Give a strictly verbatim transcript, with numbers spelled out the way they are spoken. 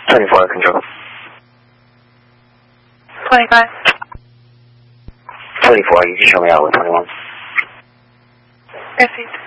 twenty-four, control. twenty-five. twenty-four, you can show me out with twenty-one. Received.